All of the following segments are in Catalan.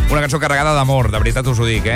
Una cançó carregada d'amor, de veritat us ho dic,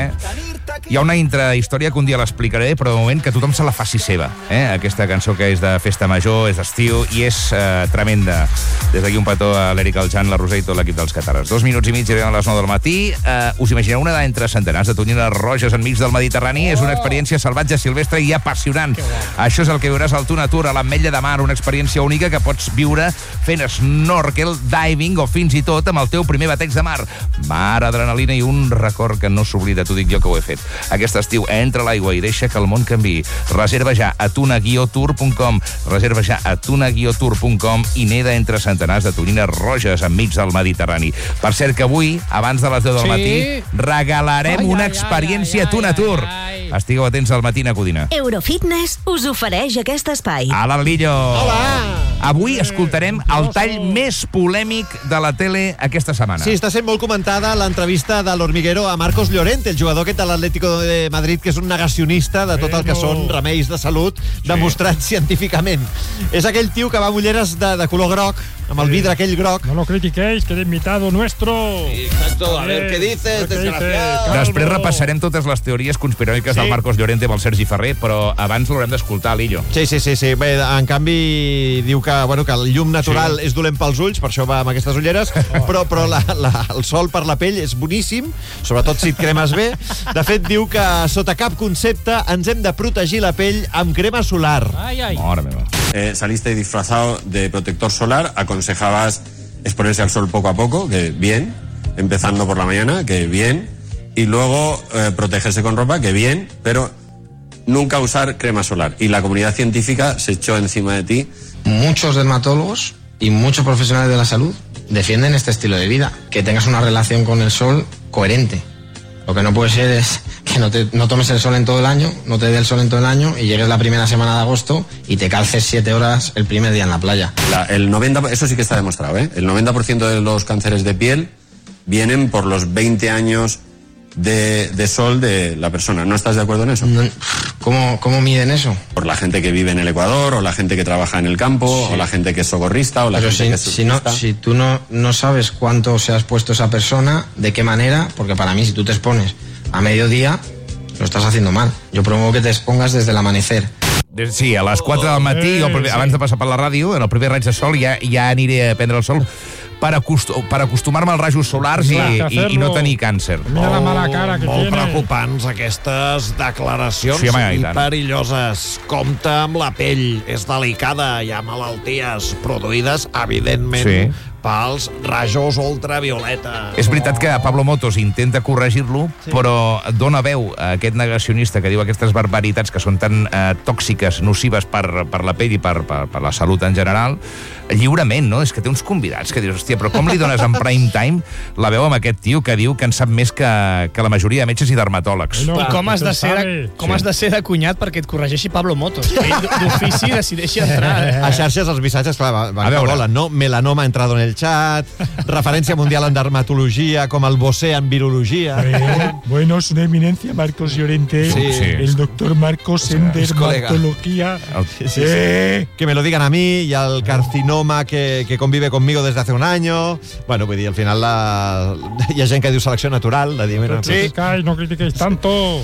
Hi ha una intrahistòria que un dia l'explicaré, però de moment que tothom se la faci seva, Aquesta cançó que és de festa major, és d'estiu i és tremenda. Des d'aquí un petó a l'Eric Aljan, la Roser i tot l'equip dels Catares. 2 minuts i mig i arriben a les 9 del matí. Us imagineu una entre centenars de tonyines roges enmig del Mediterrani? És una experiència salvatge, silvestre i apassionant. Això és el que viuràs al Tuna Tour, a l'Ametlla de Mar, una experiència única que pots viure fent snorkel, diving o fins i tot amb el teu primer bateig de mar. Mar, adrenalina i un record que no s'oblida, t'ho dic jo que ho he fet. Aquest estiu entra a l'aigua i deixa que el món canviï. Reserva ja a tuna-tour.com. Reserva ja a tuna-tour.com i neda entre centenars de tonyines roges enmig del Mediterrani. Per cert que avui, abans de les 10 del matí, regalarem una experiència Tuna Tour. Estigueu atents al Matina Codina. Eurofitness us ofereix aquest espai. Hola, Lillo. Hola. Avui escoltarem el tall més polèmic de la tele aquesta setmana. Sí, està sent molt comentada l'entrevista de l'Hormiguero a Marcos Llorente, el jugador aquest de l'Atlético de Madrid, que és un negacionista de tot el que són remeis de salut demostrats científicament. És aquell tio que va amb ulleres de color groc, amb el vidre aquell groc. No lo critiquéis, que es invitado nuestro. Sí, exacto. A ver, ¿qué dices, desgraciado? Després repassarem totes les teories conspiranoiques del Marcos Llorente amb el Sergi Ferrer, però abans l'haurem d'escoltar, Lillo. Sí. Bé, en canvi, diu que el llum natural és dolent pels ulls, per això va amb aquestes ulleres, però el sol per la pell és boníssim, sobretot si et cremes bé. De fet, diu que sota cap concepte ens hem de protegir la pell amb crema solar. Mare meva. Saliste disfrazado de protector solar, aconsejabas exponerse al sol poco a poco, que bien, empezando por la mañana, que bien, y luego protegerse con ropa, que bien, pero nunca usar crema solar. Y la comunidad científica se echó encima de ti. Muchos dermatólogos y muchos profesionales de la salud defienden este estilo de vida, que tengas una relación con el sol coherente. Lo que no puede ser es que no tomes el sol en todo el año, no te dé el sol en todo el año y llegues la primera semana de agosto y te calces 7 horas el primer día en la playa. Eso sí que está demostrado, El 90% de los cánceres de piel vienen por los 20 años de sol de la persona. ¿No estás de acuerdo en eso? ¿Cómo miden eso? Por la gente que vive en el Ecuador, o la gente que trabaja en el campo, o la gente que es socorrista, o la gente que es surfista. Si tú no sabes cuánto se ha expuesto esa persona, de qué manera, porque para mí si tú te expones a mediodía, lo estás haciendo mal. Yo promuevo que te expongas desde el amanecer. Sí, a les 4 del matí, abans de passar per la ràdio, en el primer raig de sol, ja aniré a prendre el sol per acostumar-me als rajos solars i no tenir càncer. Mira la mala cara que Molt tiene. preocupants aquestes declaracions i perilloses. Compte amb la pell, és delicada, hi ha malalties produïdes, evidentment, pels rajos ultravioleta. És veritat que Pablo Motos intenta corregir-lo, però dona veu a aquest negacionista que diu aquestes barbaritats que són tan tòxiques, nocives per la pell i per la salut en general, lliurement, no? És que té uns convidats que dius, hòstia, però com li dones en prime time la veu amb aquest tio que diu que en sap més que la majoria de metges i dermatòlegs? I com has de ser de cunyat perquè et corregeixi Pablo Motos? D'ofici decideixi entrar. A xarxes els missatges, clar, van que volen, no? Melanoma entrado en el chat, referència mundial en dermatologia, com el Bosé en virologia. Bueno, es una eminencia, Marcos Llorente. El doctor Marcos en dermatología. Que me lo digan a mí, y al carcinoma que convive conmigo desde hace un año. Bueno, vull dir, al final hi ha gent que diu selecció natural. No critiquéis tanto.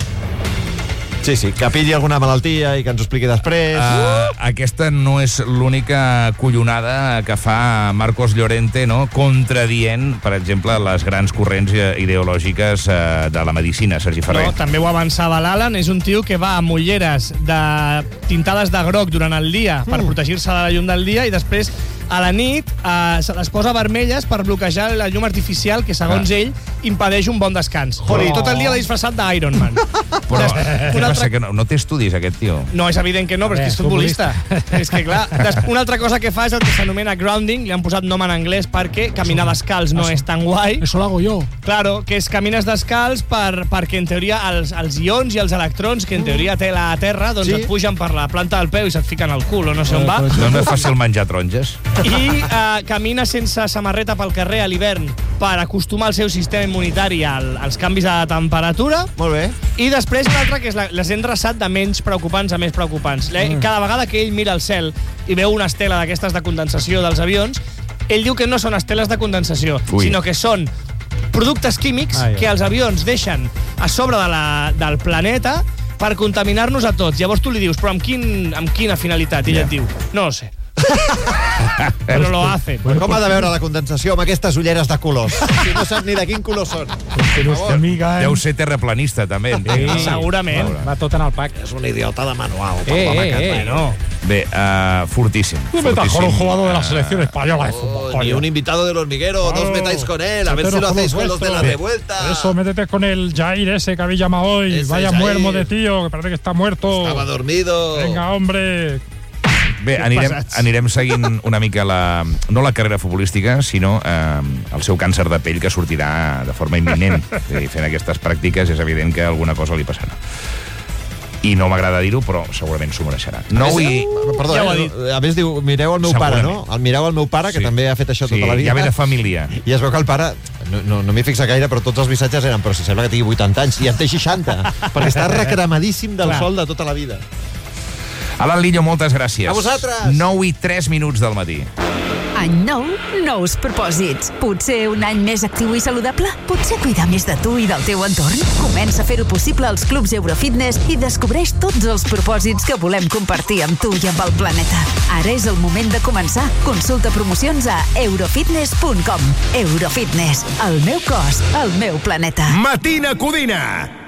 Sí, que pilli alguna malaltia i que ens ho expliqui després. Aquesta no és l'única collonada que fa Marcos Llorente, no? Contradient, per exemple, les grans corrents ideològiques de la medicina, Sergi Ferrer. No, també ho avançava l'Alan, és un tio que va amb ulleres tintades de groc durant el dia per protegir-se de la llum del dia i després a la nit se les posa vermelles per bloquejar la llum artificial que, segons ell, impedeix un bon descans. Tot el dia l'ha disfressat d'Iron Man. Però què passa, que no té estudis, aquest tio? No, és evident que no, però és que és futbolista. És que, clar, una altra cosa que fa és el que s'anomena grounding, li han posat nom en anglès perquè caminar descalç no és tan guai. Eso lo hago yo. Claro, que és camines descalç perquè, en teoria, els ions i els electrons, que en teoria té la Terra, doncs et pugen per la planta del peu i se't fiquen al cul, o no sé on va. No és fàcil menjar taronges. I camina sense samarreta pel carrer a l'hivern per acostumar el seu sistema immunitari als canvis de temperatura. Molt bé. I després una altra que és les he endreçat de menys preocupants a més preocupants. Cada vegada que ell mira el cel i veu una estela d'aquestes de condensació dels avions, ell diu que no són esteles de condensació, sinó que són productes químics que els avions deixen a sobre del planeta per contaminar-nos a tots. Llavors tu li dius, però amb quina finalitat? I ella et diu, no ho sé. Però lo hacen. Com ha de veure la condensació amb aquestes ulleres de colors? Si no saps ni de quin color són. Deu ser terraplanista, també. Segurament. Va tot en el pack. És un idiota de manual. Bé, fortíssim. No metas con un jugador de la selección española de fútbol. Ni un invitado de los Migueros, no os metáis con él, a ver si lo hacéis con los de la revuelta. Eso, métete con el Jair ese que habéis llamado hoy. Vaya muermo de tío, que parece que está muerto. Estaba dormido. Venga, hombre. Bé, anirem seguint una mica no la carrera futbolística, sinó el seu càncer de pell que sortirà de forma imminent. Fent aquestes pràctiques és evident que alguna cosa li passarà. I no m'agrada dir-ho, però segurament s'ho mereixerà. Perdó, a més diu, mireu el meu pare, no? Mireu el meu pare, que també ha fet això tota la vida. Ja ve de família. I es veu que el pare, no m'hi fixa gaire, però tots els missatges eren, però si sembla que tingui 80 anys, i en té 60, perquè està recremadíssim del sol de tota la vida. Alan Lillo, moltes gràcies. A vosaltres. 9:03 del matí. Any nou, nous propòsits. Potser un any més actiu i saludable? Potser cuidar més de tu i del teu entorn? Comença a fer-ho possible als clubs Eurofitness i descobreix tots els propòsits que volem compartir amb tu i amb el planeta. Ara és el moment de començar. Consulta promocions a eurofitness.com. Eurofitness. El meu cos, el meu planeta. Matina Codina.